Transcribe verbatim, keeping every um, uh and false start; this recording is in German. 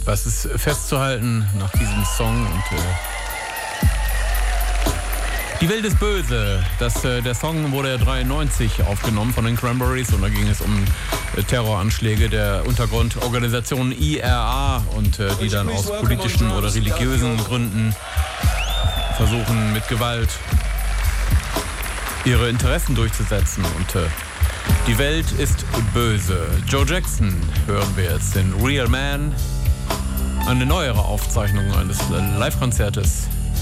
Was ist festzuhalten nach diesem Song? Und, äh, die Welt ist böse. Das, äh, der Song wurde ja dreiundneunzig aufgenommen von den Cranberries und da ging es um äh, Terroranschläge der Untergrundorganisation I R A und äh, die dann aus politischen oder religiösen Gründen versuchen mit Gewalt ihre Interessen durchzusetzen. Und äh, die Welt ist böse. Joe Jackson hören wir jetzt in Real Man. Eine neuere Aufzeichnung eines Live-Konzertes